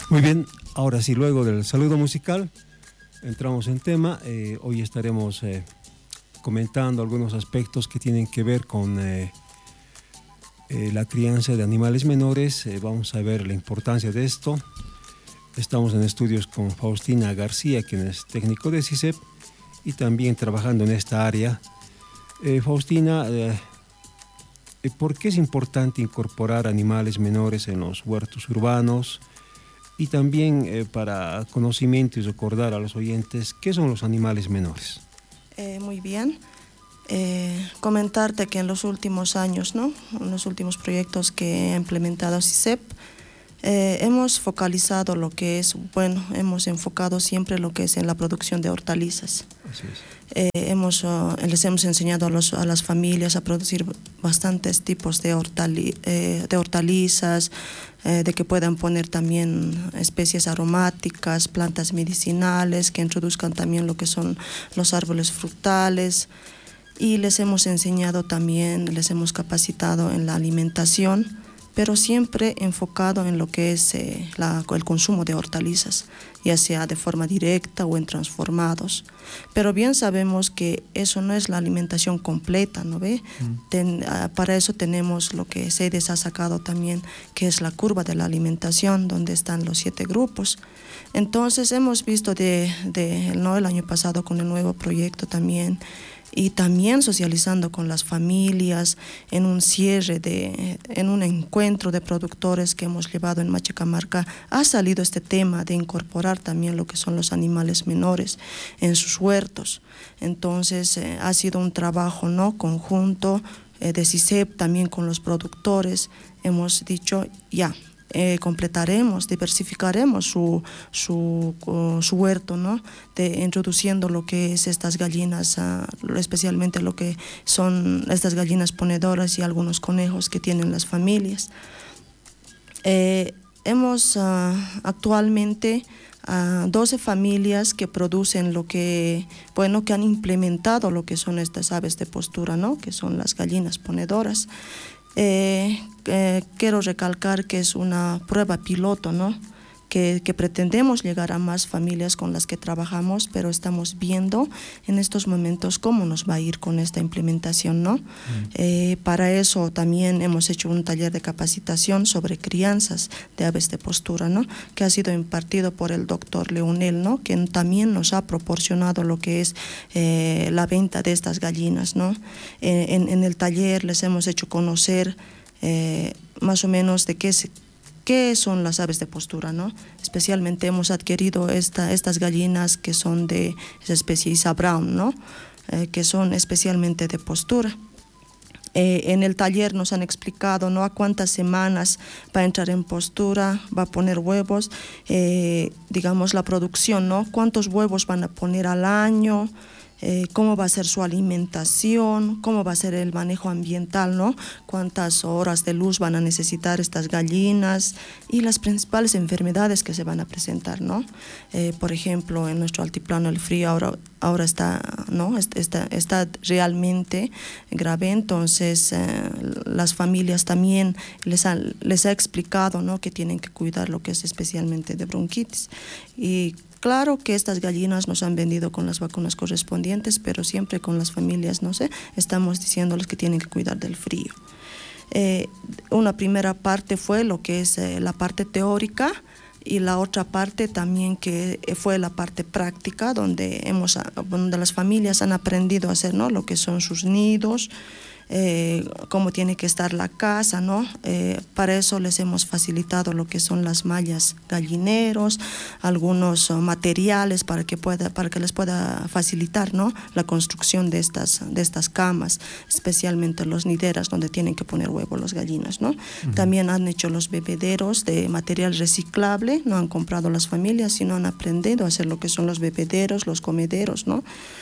Muy bien, ahora sí, luego del saludo musical, entramos en tema. Hoy estaremos comentando algunos aspectos que tienen que ver con la crianza de animales menores. Vamos a ver la importancia de esto. Estamos en estudios con Faustina García, quien es técnico de CICEP y también trabajando en esta área. Faustina, ¿por qué es importante incorporar animales menores en los huertos urbanos? Y también para conocimiento y recordar a los oyentes, ¿qué son los animales menores? Muy bien. Comentarte que en los últimos años, ¿no?, en los últimos proyectos que ha implementado CICEP, hemos focalizado lo que es, bueno, hemos enfocado siempre lo que es en la producción de hortalizas. Así es. Les hemos enseñado a las familias a producir bastantes tipos de hortalizas, de que puedan poner también especies aromáticas, plantas medicinales, que introduzcan también lo que son los árboles frutales, y les hemos enseñado también, les hemos capacitado en la alimentación, pero siempre enfocado en lo que es el consumo de hortalizas, ya sea de forma directa o en transformados. Pero bien sabemos que eso no es la alimentación completa, ¿no ve? Para eso tenemos lo que CEDES ha sacado también, que es la curva de la alimentación, donde están los 7 grupos. Entonces hemos visto ¿no?, el año pasado con el nuevo proyecto también, y también socializando con las familias en un en un encuentro de productores que hemos llevado en Machacamarca, ha salido este tema de incorporar también lo que son los animales menores en sus huertos. Entonces ha sido un trabajo, ¿no?, conjunto de CICEP también con los productores. Hemos dicho ya, completaremos, diversificaremos su huerto, ¿no?, introduciendo lo que es estas gallinas, especialmente lo que son estas gallinas ponedoras y algunos conejos que tienen las familias. Hemos actualmente 12 familias que producen que han implementado lo que son estas aves de postura, ¿no?, que son las gallinas ponedoras. Quiero recalcar que es una prueba piloto, ¿no?, que pretendemos llegar a más familias con las que trabajamos, pero estamos viendo en estos momentos cómo nos va a ir con esta implementación, ¿no? Para eso también hemos hecho un taller de capacitación sobre crianzas de aves de postura, ¿no?, que ha sido impartido por el doctor Leonel, ¿no?, que también nos ha proporcionado lo que es la venta de estas gallinas, ¿no? En el taller les hemos hecho conocer más o menos de qué son las aves de postura, ¿no? Especialmente hemos adquirido estas gallinas que son de esa especie Isa Brown, ¿no?, que son especialmente de postura. En el taller nos han explicado, ¿no?, a cuántas semanas va a entrar en postura, va a poner huevos, digamos la producción, ¿no?, cuántos huevos van a poner al año, cómo va a ser su alimentación, cómo va a ser el manejo ambiental, ¿no?, cuántas horas de luz van a necesitar estas gallinas y las principales enfermedades que se van a presentar, ¿no? Por ejemplo, en nuestro altiplano el frío ahora está, ¿no?, está realmente grave. Entonces las familias también les ha explicado, ¿no?, que tienen que cuidar lo que es especialmente de bronquitis. Y claro que estas gallinas nos han vendido con las vacunas correspondientes, pero siempre con las familias, no sé, estamos diciéndoles que tienen que cuidar del frío. Una primera parte fue lo que es la parte teórica, y la otra parte también que fue la parte práctica, donde las familias han aprendido a hacer, ¿no?, lo que son sus nidos, cómo tiene que estar la casa, ¿no? Para eso les hemos facilitado lo que son las mallas gallineros, algunos materiales para que les pueda facilitar, ¿no?, la construcción de estas camas, especialmente los nideras donde tienen que poner huevo las gallinas, ¿no? También han hecho los bebederos de material reciclable, no han comprado las familias, sino han aprendido a hacer lo que son los bebederos, los comederos, ¿no?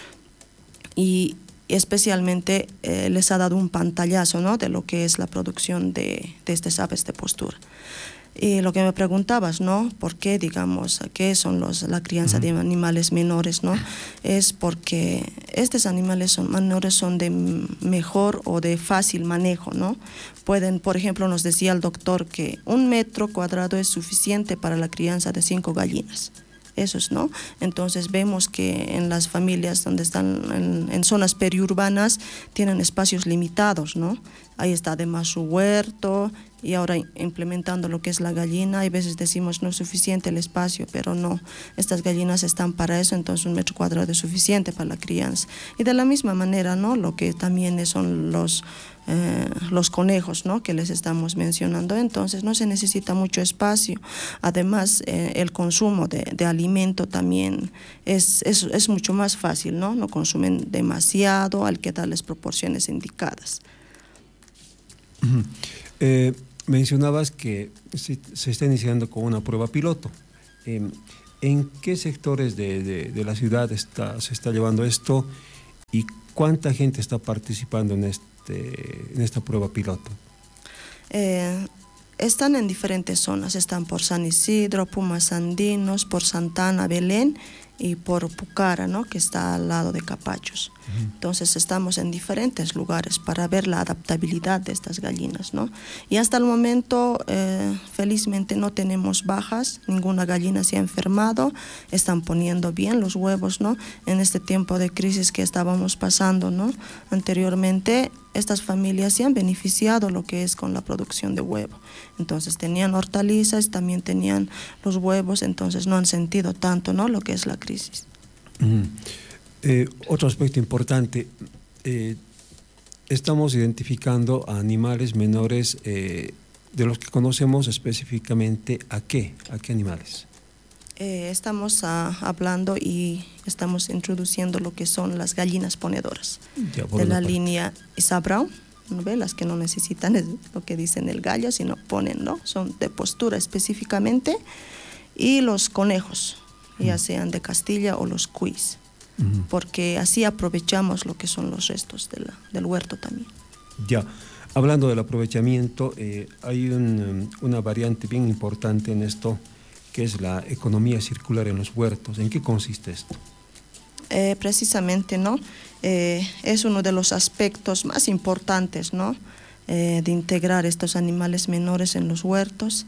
Y especialmente les ha dado un pantallazo, ¿no?, de lo que es la producción de estas aves de postura. Y lo que me preguntabas, ¿no? ¿Por qué, digamos, qué son la crianza de animales menores, ¿no? Es porque estos animales menores son de mejor o de fácil manejo, ¿no? Pueden, por ejemplo, nos decía el doctor que 1 metro cuadrado es suficiente para la crianza de 5 gallinas. Esos, ¿no? Entonces vemos que en las familias donde están en zonas periurbanas tienen espacios limitados, ¿no? Ahí está además su huerto y ahora implementando lo que es la gallina, hay veces decimos no es suficiente el espacio, pero no, estas gallinas están para eso, entonces 1 metro cuadrado es suficiente para la crianza. Y de la misma manera, ¿no? Lo que también son los conejos, ¿no? Que les estamos mencionando, entonces no se necesita mucho espacio. Además, el consumo de alimento también es mucho más fácil, ¿no? No consumen demasiado, hay que darles proporciones indicadas. Mencionabas que se está iniciando con una prueba piloto. ¿En qué sectores de la ciudad se está llevando esto y cuánta gente está participando en esta prueba piloto? Están en diferentes zonas, están por San Isidro, Pumas Andinos, por Santana, Belén y por Pucara, ¿no? Que está al lado de Capachos. Entonces estamos en diferentes lugares para ver la adaptabilidad de estas gallinas, ¿no? Y hasta el momento, felizmente no tenemos bajas, ninguna gallina se ha enfermado, están poniendo bien los huevos, ¿no? En este tiempo de crisis que estábamos pasando, ¿no? Anteriormente, estas familias se han beneficiado lo que es con la producción de huevo. Entonces tenían hortalizas, también tenían los huevos, entonces no han sentido tanto, ¿no? Lo que es la crisis. Otro aspecto importante, estamos identificando a animales menores de los que conocemos específicamente ¿a qué animales? Estamos hablando y estamos introduciendo lo que son las gallinas ponedoras de la línea Isa Brown, ¿no ve? Las que no necesitan es lo que dicen el gallo, sino ponen, ¿no? Son de postura específicamente, y los conejos, ya sean de Castilla o los cuis, porque así aprovechamos lo que son los restos del huerto también. Ya, hablando del aprovechamiento, hay una variante bien importante en esto, que es la economía circular en los huertos. ¿En qué consiste esto? Precisamente, ¿no? Es uno de los aspectos más importantes, ¿no? De integrar estos animales menores en los huertos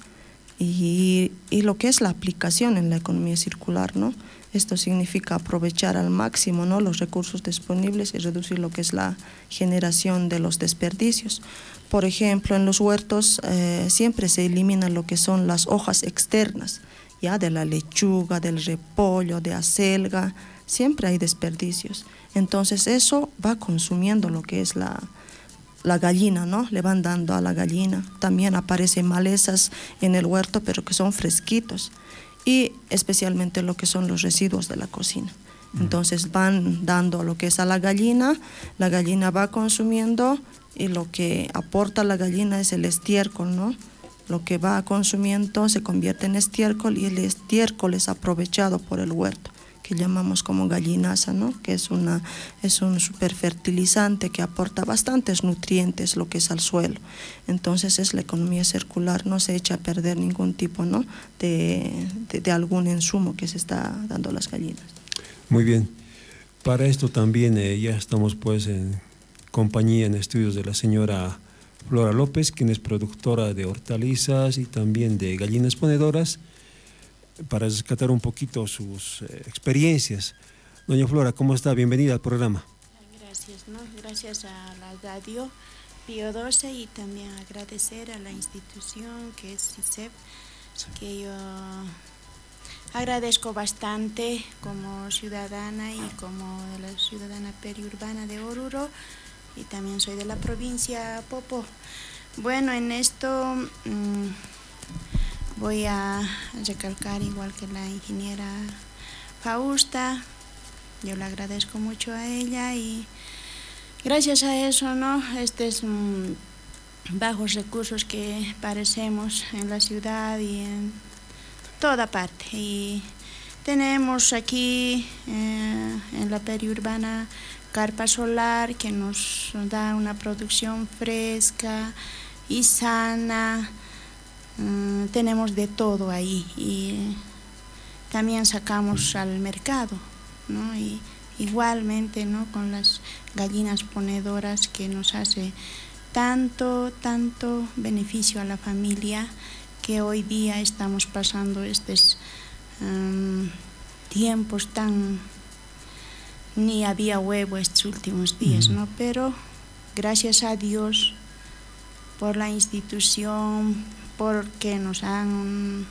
y lo que es la aplicación en la economía circular, ¿no? Esto significa aprovechar al máximo, ¿no? Los recursos disponibles y reducir lo que es la generación de los desperdicios. Por ejemplo, en los huertos siempre se eliminan lo que son las hojas externas, ya de la lechuga, del repollo, de acelga, siempre hay desperdicios. Entonces eso va consumiendo lo que es la gallina, ¿no? Le van dando a la gallina. También aparecen malezas en el huerto, pero que son fresquitos. Y especialmente lo que son los residuos de la cocina. Entonces van dando lo que es a la gallina va consumiendo y lo que aporta la gallina es el estiércol, ¿no? Lo que va consumiendo se convierte en estiércol y el estiércol es aprovechado por el huerto, que llamamos como gallinaza, ¿no? Que es un superfertilizante que aporta bastantes nutrientes lo que es al suelo. Entonces es la economía circular, no se echa a perder ningún tipo, ¿no? de algún insumo que se está dando a las gallinas. Muy bien. Para esto también ya estamos pues en compañía, en estudios de la señora Flora López, quien es productora de hortalizas y también de gallinas ponedoras, para rescatar un poquito sus experiencias. Doña Flora, ¿cómo está? Bienvenida al programa. Gracias, ¿no? Gracias a la radio Pío XII y también agradecer a la institución que es CICEP, que yo agradezco bastante como ciudadana y como de la ciudadana periurbana de Oruro, y también soy de la provincia Popo. Bueno, en esto voy a recalcar, igual que la ingeniera Fausta, yo le agradezco mucho a ella y gracias a eso, ¿no? Estos bajos recursos que parecemos en la ciudad y en toda parte. Y tenemos aquí en la periurbana carpa solar que nos da una producción fresca y sana, tenemos de todo ahí y también sacamos al mercado, ¿no? Y igualmente, ¿no? Con las gallinas ponedoras que nos hace tanto beneficio a la familia, que hoy día estamos pasando estos tiempos tan... Ni había huevo estos últimos días, ¿no? Pero gracias a Dios por la institución, porque nos han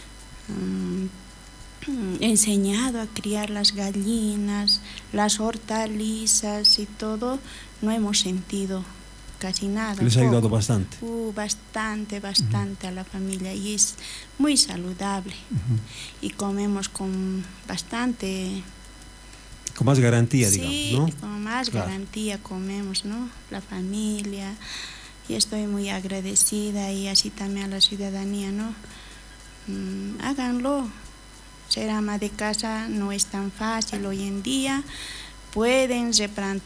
enseñado a criar las gallinas, las hortalizas y todo, no hemos sentido casi nada. Les ha ayudado bastante. Bastante a la familia, y es muy saludable. Y comemos con bastante... Con más garantía, sí, digamos, ¿no? Con más garantía comemos, ¿no? La familia. Y estoy muy agradecida, y así también a la ciudadanía, ¿no? Háganlo. Ser ama de casa no es tan fácil hoy en día. Pueden replantear